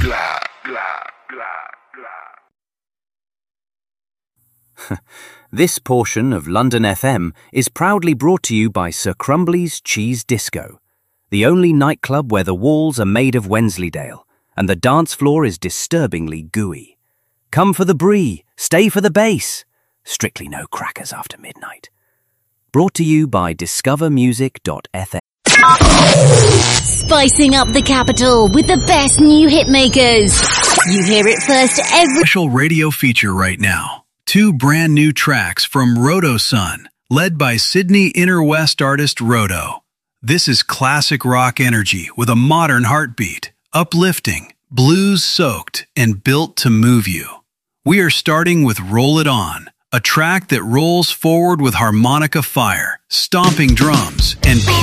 This portion of London FM is proudly brought to you by Sir Crumbly's Cheese Disco, the only nightclub where the walls are made of Wensleydale and the dance floor is disturbingly gooey. Come for the brie, stay for the bass. Strictly no crackers after midnight. Brought to you by discovermusic.fm. Spicing up the capital with the best new hitmakers. You hear it first every special radio feature right now. 2 brand new tracks from Roto Sun, led by Sydney Inner West artist Roto. This is classic rock energy with a modern heartbeat, uplifting, blues-soaked, and built to move you. We are starting with Roll It On, a track that rolls forward with harmonica fire, stomping drums, and pure